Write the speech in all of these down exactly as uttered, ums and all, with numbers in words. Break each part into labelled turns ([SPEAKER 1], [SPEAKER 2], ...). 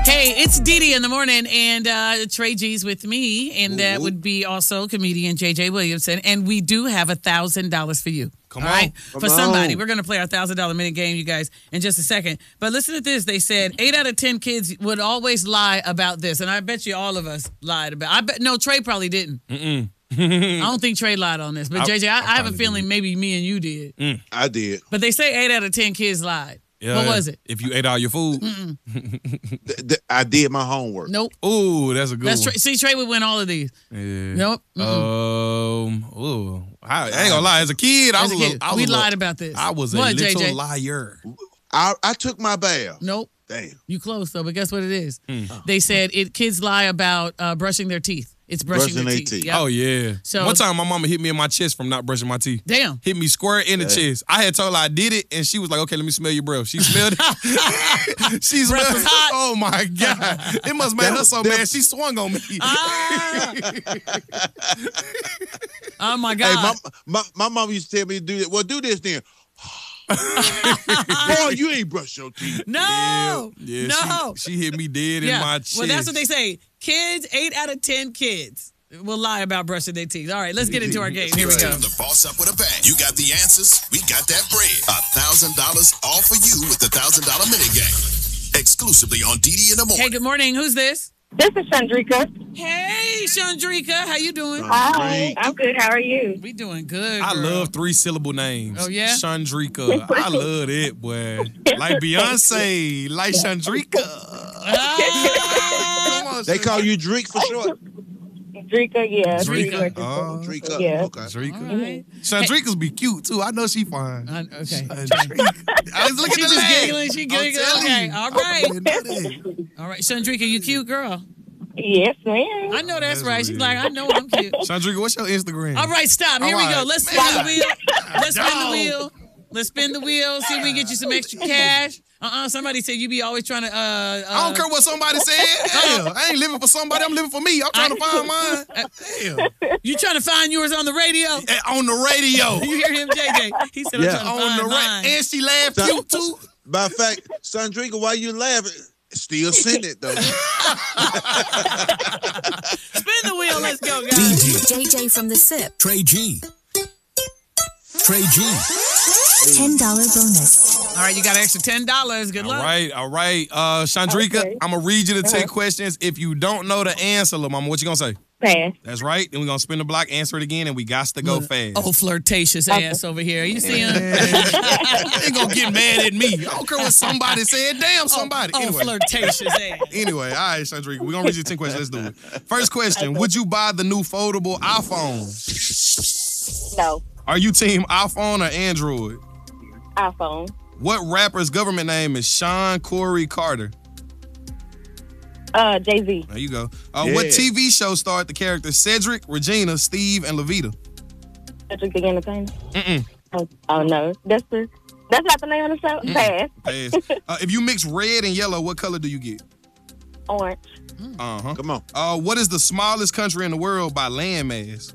[SPEAKER 1] Hey, it's Dee Dee in the morning, and uh, Trey G's with me, and that
[SPEAKER 2] Ooh.
[SPEAKER 1] would be also comedian J J Williamson, and we do have a thousand dollars for you.
[SPEAKER 2] Come
[SPEAKER 1] all
[SPEAKER 2] on.
[SPEAKER 1] right?
[SPEAKER 2] Come
[SPEAKER 1] for somebody.
[SPEAKER 2] on.
[SPEAKER 1] We're going to play our thousand dollar minute game, you guys, in just a second. But listen to this. They said eight out of ten kids would always lie about this, and I bet you all of us lied about. I bet no, Trey probably didn't.
[SPEAKER 2] Mm-mm.
[SPEAKER 1] I don't think Trey lied on this, but
[SPEAKER 2] I-
[SPEAKER 1] J J, I,
[SPEAKER 2] I
[SPEAKER 1] I have a
[SPEAKER 2] probably
[SPEAKER 1] feeling
[SPEAKER 2] did.
[SPEAKER 1] maybe me and you did.
[SPEAKER 2] Mm.
[SPEAKER 3] I did.
[SPEAKER 1] But they say eight out of ten kids lied.
[SPEAKER 2] Yeah,
[SPEAKER 1] What was it?
[SPEAKER 2] If you ate all your food.
[SPEAKER 3] Th- th- I did my homework.
[SPEAKER 1] Nope.
[SPEAKER 2] Ooh, that's a good
[SPEAKER 1] That's
[SPEAKER 2] one.
[SPEAKER 1] Trey. See, Trey would win all of these.
[SPEAKER 2] Yeah.
[SPEAKER 1] Nope. Mm-mm.
[SPEAKER 2] Um. Ooh. I, I ain't gonna lie. As a kid, I
[SPEAKER 1] As
[SPEAKER 2] was
[SPEAKER 1] a
[SPEAKER 2] a
[SPEAKER 1] kid,
[SPEAKER 2] little. I was
[SPEAKER 1] we
[SPEAKER 2] a little-
[SPEAKER 1] lied about this.
[SPEAKER 2] I was a
[SPEAKER 1] What,
[SPEAKER 2] little
[SPEAKER 1] J J?
[SPEAKER 2] liar.
[SPEAKER 3] I, I took my bath.
[SPEAKER 1] Nope.
[SPEAKER 3] Damn.
[SPEAKER 1] You close though, but guess what it is?
[SPEAKER 2] Mm.
[SPEAKER 1] They said it. Kids lie about uh, brushing their teeth. It's brushing,
[SPEAKER 3] Brushing
[SPEAKER 1] their
[SPEAKER 3] their
[SPEAKER 1] teeth.
[SPEAKER 3] teeth.
[SPEAKER 1] Yep.
[SPEAKER 2] Oh yeah.
[SPEAKER 1] So-
[SPEAKER 2] one time, my mama hit me in my chest from not brushing my teeth.
[SPEAKER 1] Damn.
[SPEAKER 2] Hit me square in the chest. I had told her I did it, and she was like, "Okay, let me smell your breath." She smelled it. she smelled
[SPEAKER 1] was hot.
[SPEAKER 2] Oh my god! It must make
[SPEAKER 3] That
[SPEAKER 2] her
[SPEAKER 3] was-
[SPEAKER 2] so
[SPEAKER 3] that-
[SPEAKER 2] mad. She swung on me.
[SPEAKER 1] Ah. Oh my
[SPEAKER 3] Hey,
[SPEAKER 1] God.
[SPEAKER 3] my, my my mom used to tell me to do that. Well, do this then. Boy, you ain't brushed your teeth.
[SPEAKER 1] no.
[SPEAKER 2] Yeah,
[SPEAKER 1] no.
[SPEAKER 2] She, she hit me dead in my chest.
[SPEAKER 1] Well, that's what they say. Kids, eight out of ten kids will lie about brushing their teeth. All right, let's get into our game. Here we go.
[SPEAKER 4] Time to boss up with a bang. You got the answers. We got that bread. A thousand dollars all for you with the thousand dollar minute game. Exclusively on D D in the morning.
[SPEAKER 1] Hey, good morning. Who's this?
[SPEAKER 5] This is Chandrika.
[SPEAKER 1] Hey, Chandrika. How you doing?
[SPEAKER 5] Hi, I'm good. How are you?
[SPEAKER 1] We doing good.
[SPEAKER 2] I
[SPEAKER 1] girl.
[SPEAKER 2] love three syllable names.
[SPEAKER 1] Oh, yeah?
[SPEAKER 2] Chandrika. I love it, boy. Like Beyonce, like Chandrika.
[SPEAKER 1] Ah.
[SPEAKER 2] Come on,
[SPEAKER 3] They call you Drake for short.
[SPEAKER 5] Drika, yeah.
[SPEAKER 1] Drika.
[SPEAKER 5] Drika.
[SPEAKER 2] Oh,
[SPEAKER 3] Drake up.
[SPEAKER 5] Yeah.
[SPEAKER 3] Okay.
[SPEAKER 2] Chandrika.
[SPEAKER 1] All right.
[SPEAKER 2] Chandrika's be cute too. I know she fine.
[SPEAKER 1] Uh, okay.
[SPEAKER 2] Chandrika. I was looking
[SPEAKER 1] She
[SPEAKER 2] at the
[SPEAKER 1] just
[SPEAKER 2] leg.
[SPEAKER 1] giggling. She
[SPEAKER 2] I'm
[SPEAKER 1] giggling.
[SPEAKER 2] telling
[SPEAKER 1] Okay.
[SPEAKER 2] you.
[SPEAKER 1] All right.
[SPEAKER 2] I didn't know that.
[SPEAKER 1] All right. Chandrika, you cute girl.
[SPEAKER 5] Yes, ma'am.
[SPEAKER 1] I know that's,
[SPEAKER 2] That's
[SPEAKER 1] right. She's
[SPEAKER 2] weird.
[SPEAKER 1] like, I know I'm cute.
[SPEAKER 2] Chandrika, what's your Instagram?
[SPEAKER 1] All right, stop. Here
[SPEAKER 2] All
[SPEAKER 1] we go.
[SPEAKER 2] right.
[SPEAKER 1] Let's spin the
[SPEAKER 2] Man.
[SPEAKER 1] wheel. Let's spin the
[SPEAKER 2] Dog.
[SPEAKER 1] wheel. Let's spin the wheel. See if we can get you some extra cash. Uh-uh. Somebody said you be always trying to. Uh, uh,
[SPEAKER 2] I don't care what somebody said. Hell, I ain't living for somebody. I'm living for me. I'm trying to find mine. Hell.
[SPEAKER 1] You trying to find yours on the radio?
[SPEAKER 2] Eh, On the radio.
[SPEAKER 1] You hear him, J J? He said,
[SPEAKER 3] Yeah.
[SPEAKER 1] I'm trying to
[SPEAKER 2] On
[SPEAKER 1] find
[SPEAKER 2] the
[SPEAKER 1] mine.
[SPEAKER 2] radio. And she laughed
[SPEAKER 3] Stop.
[SPEAKER 2] cute too.
[SPEAKER 3] Matter of fact, Sandrika, why you laughing? Still send it though.
[SPEAKER 1] Spin the wheel. Let's go,
[SPEAKER 6] D
[SPEAKER 1] guys.
[SPEAKER 6] J.
[SPEAKER 7] J J from the SIP.
[SPEAKER 6] Trey G. Trey G.
[SPEAKER 7] ten dollar bonus.
[SPEAKER 1] All right, you got an extra ten dollars. Good
[SPEAKER 2] All
[SPEAKER 1] luck.
[SPEAKER 2] right, all right. Uh, Chandrika,
[SPEAKER 5] Okay.
[SPEAKER 2] I'm going to read you the ten
[SPEAKER 5] Uh-huh.
[SPEAKER 2] questions. If you don't know the answer, little mama, what you going to say?
[SPEAKER 5] Pass.
[SPEAKER 2] That's right. Then we're going to spin the block, answer it again, and we got to go fast.
[SPEAKER 1] Oh, flirtatious ass over here. You see him?
[SPEAKER 2] They going to get mad at me. I don't care what somebody said. Damn somebody.
[SPEAKER 1] Oh,
[SPEAKER 2] anyway.
[SPEAKER 1] flirtatious ass.
[SPEAKER 2] Anyway, all right, Chandrika, we're going to read you ten questions. Let's do it. First question, would you buy the new foldable iPhone?
[SPEAKER 5] No.
[SPEAKER 2] Are you team iPhone or Android?
[SPEAKER 5] iPhone.
[SPEAKER 2] What rapper's government name is Sean Corey Carter?
[SPEAKER 5] Uh, Jay Z.
[SPEAKER 2] There you go. Uh, What
[SPEAKER 3] Yeah.
[SPEAKER 2] T V show starred the characters Cedric, Regina, Steve, and Levita?
[SPEAKER 5] Cedric the Entertainer.
[SPEAKER 2] Mm-mm.
[SPEAKER 5] Oh, oh no, that's the that's not the name of the show. Pass.
[SPEAKER 2] Pass. Uh, if you mix red and yellow, what color do you get?
[SPEAKER 5] Orange.
[SPEAKER 2] Uh-huh.
[SPEAKER 3] Come on.
[SPEAKER 2] Uh, what is the smallest country in the world by landmass?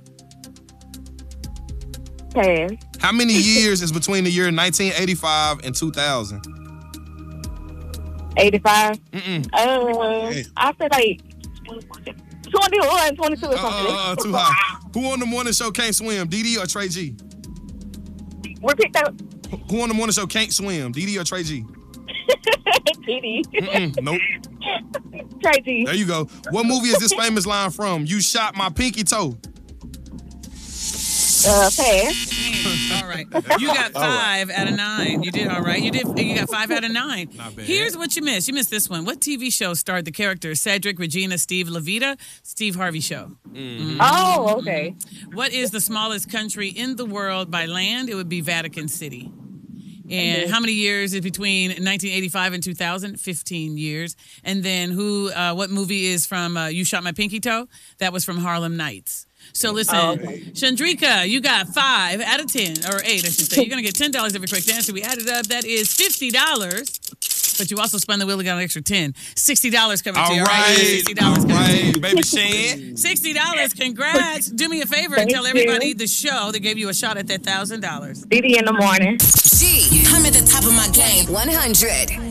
[SPEAKER 5] Pass.
[SPEAKER 2] How many years is between the year nineteen eighty-five and two thousand?
[SPEAKER 5] eighty-five.
[SPEAKER 2] Mm-mm.
[SPEAKER 5] Uh,
[SPEAKER 3] Hey.
[SPEAKER 5] I said like twenty-one, twenty-two or something.
[SPEAKER 2] Uh, too high. Who on the morning show can't swim, D D or Trey G?
[SPEAKER 5] Repeat that.
[SPEAKER 2] Who on the morning show can't swim, D D or Trey G?
[SPEAKER 5] T D.
[SPEAKER 2] Mm-mm. Nope.
[SPEAKER 5] Trey G.
[SPEAKER 2] There you go. What movie is this famous line from? You shot my pinky toe.
[SPEAKER 5] Uh, pass.
[SPEAKER 1] All right. You got five out of nine. You did all right. You did. You got five out of nine.
[SPEAKER 2] Not bad.
[SPEAKER 1] Here's what you missed. You missed this one. What T V show starred the characters Cedric, Regina, Steve, Levita? Steve Harvey Show.
[SPEAKER 5] Oh, okay.
[SPEAKER 1] What is the smallest country in the world by land? It would be Vatican City. And how many years is between nineteen eighty-five and two thousand? fifteen years. And then who? Uh, what movie is from uh, You Shot My Pinky Toe? That was from Harlem Nights. So listen,
[SPEAKER 5] Oh, okay.
[SPEAKER 1] Chandrika, you got five out of ten, or eight, I should say. You're going to get ten dollars every quick answer. We added up. That is fifty dollars. But you also spun the wheel and got an extra ten. sixty dollars coming
[SPEAKER 2] All
[SPEAKER 1] to you.
[SPEAKER 2] right.
[SPEAKER 1] All right. sixty dollars
[SPEAKER 2] All
[SPEAKER 1] coming to you.
[SPEAKER 2] right, baby Shan.
[SPEAKER 1] sixty dollars. Congrats. Do me a favor and
[SPEAKER 5] Thank
[SPEAKER 1] tell everybody
[SPEAKER 5] you.
[SPEAKER 1] the show that gave you a shot at that one thousand dollars.
[SPEAKER 5] D D in the morning.
[SPEAKER 7] G. I'm at the top of my game. one hundred.